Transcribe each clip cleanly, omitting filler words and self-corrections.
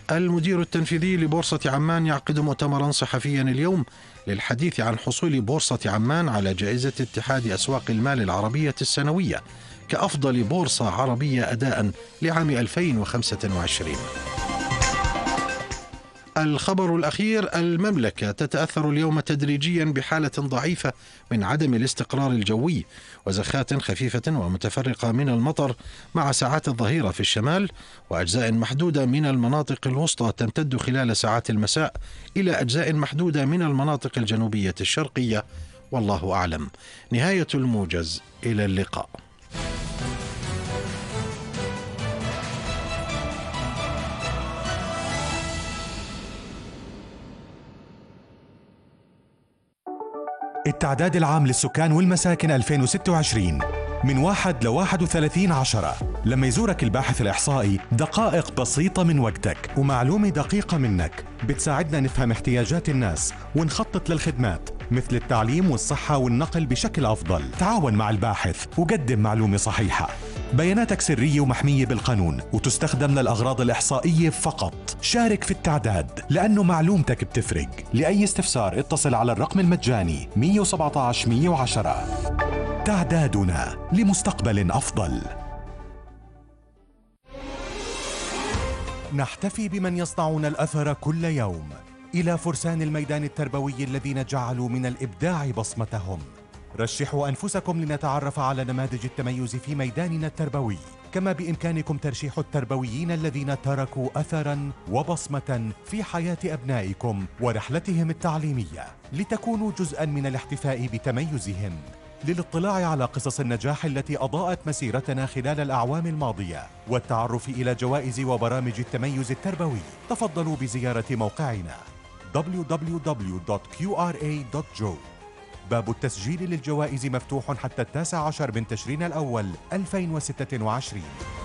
المدير التنفيذي لبورصة عمان يعقد مؤتمرا صحفيا اليوم للحديث عن حصول بورصة عمان على جائزة اتحاد أسواق المال العربية السنوية كأفضل بورصة عربية أداء لعام 2025. الخبر الأخير: المملكة تتأثر اليوم تدريجيا بحالة ضعيفة من عدم الاستقرار الجوي وزخات خفيفة ومتفرقة من المطر مع ساعات الظهيرة في الشمال، وأجزاء محدودة من المناطق الوسطى تمتد خلال ساعات المساء إلى أجزاء محدودة من المناطق الجنوبية الشرقية، والله أعلم. نهاية الموجز، إلى اللقاء. التعداد العام للسكان والمساكن 2026 من 1 ل 31/10. لما يزورك الباحث الإحصائي دقائق بسيطة من وقتك ومعلومة دقيقة منك بتساعدنا نفهم احتياجات الناس ونخطط للخدمات مثل التعليم والصحة والنقل بشكل أفضل. تعاون مع الباحث وقدم معلومة صحيحة. بياناتك سرية ومحمية بالقانون وتستخدم للأغراض الإحصائية فقط. شارك في التعداد لأنه معلومتك بتفرق. لأي استفسار اتصل على الرقم المجاني 117 110. تعدادنا لمستقبل أفضل. نحتفي بمن يصنعون الأثر كل يوم. إلى فرسان الميدان التربوي الذين جعلوا من الإبداع بصمتهم. رشحوا أنفسكم لنتعرف على نماذج التميز في ميداننا التربوي، كما بإمكانكم ترشيح التربويين الذين تركوا أثراً وبصمة في حياة أبنائكم ورحلتهم التعليمية لتكونوا جزءاً من الاحتفاء بتميزهم. للاطلاع على قصص النجاح التي أضاءت مسيرتنا خلال الأعوام الماضية والتعرف إلى جوائز وبرامج التميز التربوي، تفضلوا بزيارة موقعنا www.qra.jo. باب التسجيل للجوائز مفتوح حتى 19 من تشرين الأول 2026.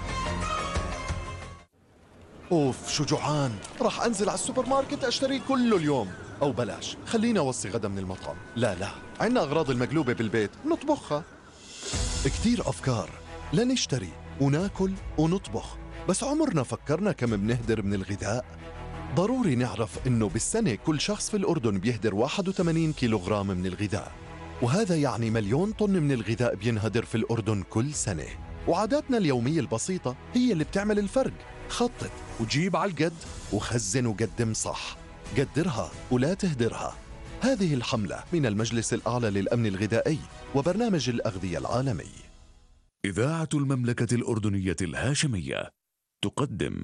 أوف شو جوعان، راح أنزل على السوبر ماركت أشتري كله اليوم. أو بلاش، خلينا أوصي غدا من المطعم. لا عنا أغراض المقلوبة بالبيت نطبخها. كتير أفكار لنشتري وناكل ونطبخ، بس عمرنا فكرنا كم بنهدر من الغذاء؟ ضروري نعرف إنه بالسنة كل شخص في الأردن بيهدر 81 كيلوغرام من الغذاء، وهذا يعني مليون طن من الغذاء بينهدر في الأردن كل سنة. وعاداتنا اليومية البسيطة هي اللي بتعمل الفرق. خطط وجيب على القد وخزن وقدم صح. قدرها ولا تهدرها. هذه الحملة من المجلس الأعلى للأمن الغذائي وبرنامج الأغذية العالمي. إذاعة المملكة الأردنية الهاشمية تقدم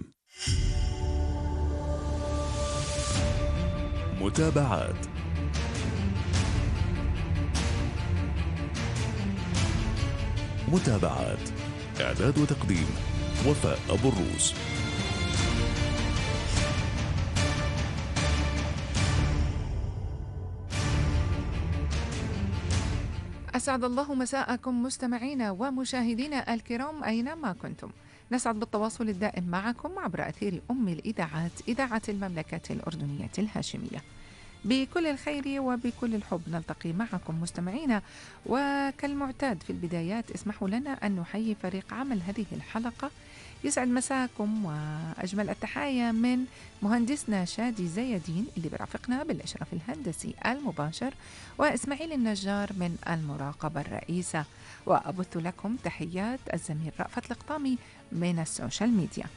متابعات. إعداد وتقديم وفاء أبو الروس. أسعد الله مساءكم مستمعينا ومشاهدينا الكرام أينما كنتم. نسعد بالتواصل الدائم معكم عبر أثير أم الإذاعات، إذاعة المملكة الأردنية الهاشمية. بكل الخير وبكل الحب نلتقي معكم مستمعينا، وكالمعتاد في البدايات اسمحوا لنا أن نحيي فريق عمل هذه الحلقة. يسعد مساكم وأجمل التحايا من مهندسنا شادي زيدين اللي برافقنا بالإشراف الهندسي المباشر، وإسماعيل النجار من المراقبة الرئيسة، وأبث لكم تحيات الزميل رأفت القطامي من السوشيال ميديا.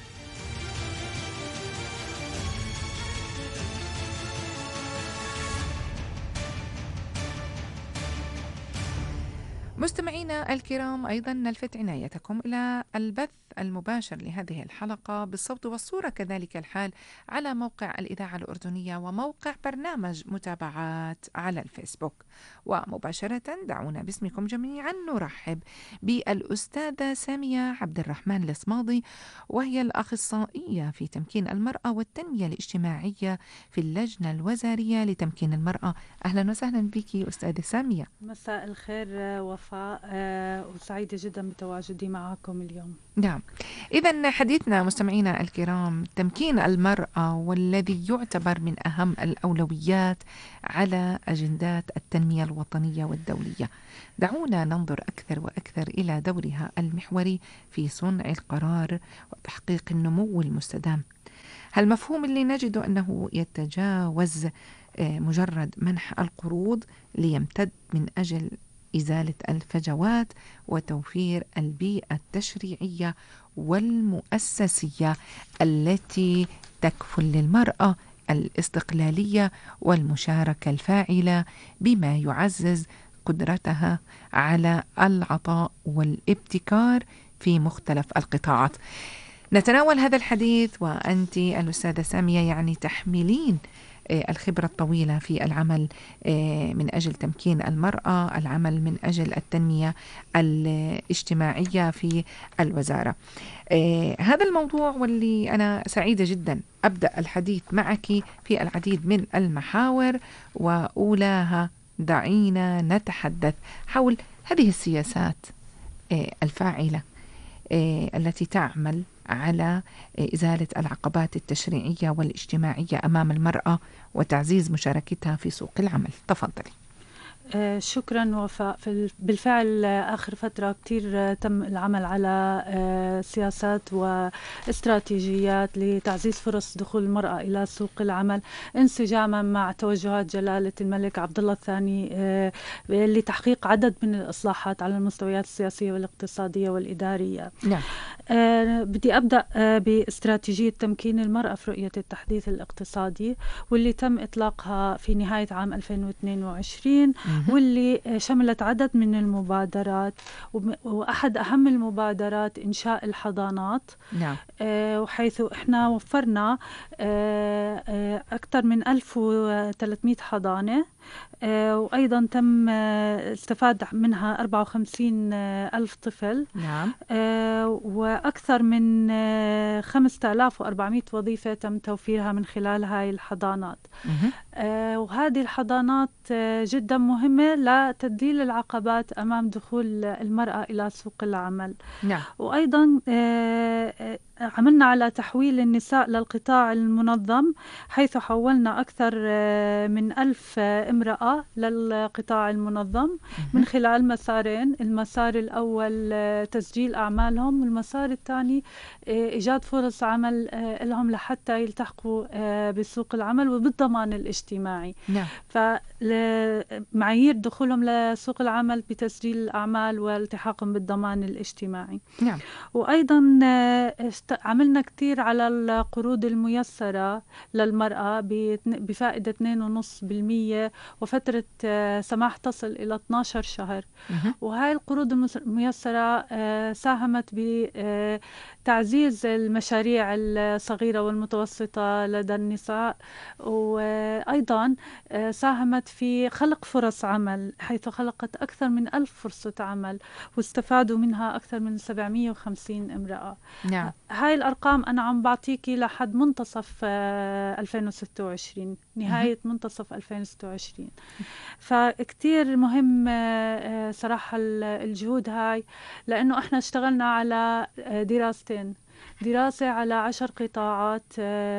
مستمعينا الكرام، أيضا نلفت عنايتكم إلى البث المباشر لهذه الحلقة بالصوت والصورة كذلك الحال على موقع الإذاعة الأردنية وموقع برنامج متابعات على الفيسبوك. ومباشرة دعونا باسمكم جميعا نرحب بالأستاذة سامية عبد الرحمن الصماضي، وهي الأخصائية في تمكين المرأة والتنمية الاجتماعية في اللجنة الوزارية لتمكين المرأة. أهلا وسهلا بك أستاذة سامية. مساء الخير وفاء، وسعيدة جدا بتواجدي معكم اليوم. نعم، إذن حديثنا مستمعينا الكرام تمكين المرأة، والذي يعتبر من أهم الأولويات على أجندات التنمية الوطنية والدولية. دعونا ننظر أكثر وأكثر إلى دورها المحوري في صنع القرار وتحقيق النمو المستدام. هالمفهوم اللي نجده أنه يتجاوز مجرد منح القروض ليمتد من أجل إزالة الفجوات وتوفير البيئة التشريعية والمؤسسية التي تكفل للمرأة الاستقلالية والمشاركة الفاعلة بما يعزز قدرتها على العطاء والابتكار في مختلف القطاعات. نتناول هذا الحديث وأنت الأستاذة سامية يعني تحملين الخبرة الطويلة في العمل من أجل تمكين المرأة، العمل من أجل التنمية الاجتماعية في الوزارة. هذا الموضوع واللي أنا سعيدة جدا أبدأ الحديث معك في العديد من المحاور، وأولاها دعينا نتحدث حول هذه السياسات الفاعلة التي تعمل على إزالة العقبات التشريعية والاجتماعية أمام المرأة وتعزيز مشاركتها في سوق العمل. تفضلي. شكرا وفاء. بالفعل آخر فترة كتير تم العمل على سياسات واستراتيجيات لتعزيز فرص دخول المرأة إلى سوق العمل انسجاما مع توجهات جلالة الملك عبد الله الثاني لتحقيق عدد من الإصلاحات على المستويات السياسية والاقتصادية والإدارية. نعم. بدي أبدأ باستراتيجية تمكين المرأة في رؤية التحديث الاقتصادي، واللي تم إطلاقها في نهاية عام 2022 واللي شملت عدد من المبادرات، وأحد أهم المبادرات إنشاء الحضانات. نعم. وحيث إحنا وفرنا أكثر من 1300 حضانة، وأيضا تم استفاد منها 54 ألف طفل. نعم. وأكثر من 5400 وظيفة تم توفيرها من خلال هاي الحضانات. وهذه الحضانات جدا مهمة لتذليل العقبات أمام دخول المرأة إلى سوق العمل. نعم. وأيضا عملنا على تحويل النساء للقطاع المنظم، حيث حولنا أكثر من 1000 امرأة للقطاع المنظم من خلال مسارين. المسار الأول تسجيل أعمالهم، والمسار الثاني إيجاد فرص عمل لهم لحتى يلتحقوا بسوق العمل وبالضمان الاجتماعي. نعم. فمعايير دخولهم لسوق العمل بتسجيل الأعمال والتحاقهم بالضمان الاجتماعي. نعم. وأيضا عملنا كتير على القروض الميسرة للمرأة بفائدة 2.5% وفترة سماح تصل إلى 12 شهر. وهاي القروض الميسرة ساهمت بتعزيز المشاريع الصغيرة والمتوسطة لدى النساء، وأيضا ساهمت في خلق فرص عمل، حيث خلقت أكثر من 1000 فرصة عمل واستفادوا منها أكثر من 750 امرأة. نعم. هاي الأرقام أنا عم بعطيكي لحد منتصف 2026، نهاية منتصف 2026. فكتير مهم صراحة الجهود هاي، لأنه إحنا اشتغلنا على دراستين، دراسة على 10 قطاعات،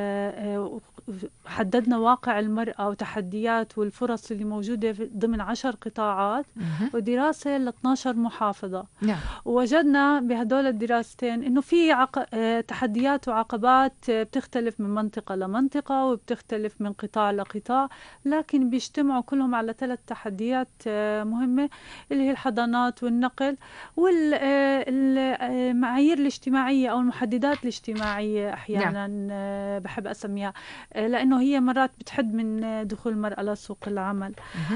حددنا واقع المرأة وتحديات والفرص اللي موجودة ضمن 10 قطاعات، ودراسة ل 12 محافظة. نعم. ووجدنا بهدول الدراستين إنه في تحديات وعقبات بتختلف من منطقة لمنطقة وبتختلف من قطاع لقطاع، لكن بيجتمعوا كلهم على 3 تحديات مهمة، اللي هي الحضانات والنقل والمعايير الاجتماعية أو المحددات الاجتماعية أحيانا. نعم. بحب أسميها لأنه هي مرات بتحد من دخول المرأة لسوق العمل.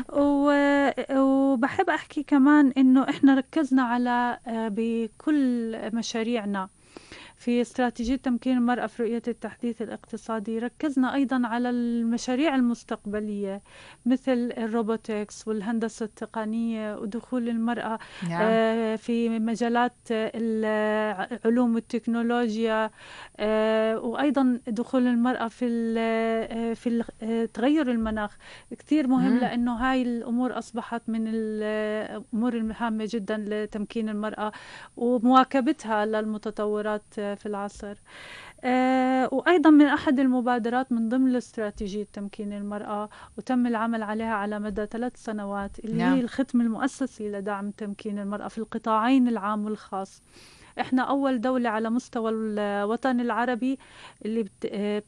وبحب أحكي كمان إنه إحنا ركزنا على بكل مشاريعنا في استراتيجية تمكين المرأة في رؤية التحديث الاقتصادي، ركزنا أيضا على المشاريع المستقبلية مثل الروبوتكس والهندسة التقنية ودخول المرأة في مجالات العلوم والتكنولوجيا، وأيضا دخول المرأة في تغير المناخ كثير مهم، لأنه هاي الأمور أصبحت من الأمور الهامة جدا لتمكين المرأة ومواكبتها للمتطورات في العصر. وأيضا من أحد المبادرات من ضمن الاستراتيجية تمكين المرأة، وتم العمل عليها على مدى 3 سنوات، اللي هي الختم المؤسسي لدعم تمكين المرأة في القطاعين العام والخاص. إحنا أول دولة على مستوى الوطن العربي اللي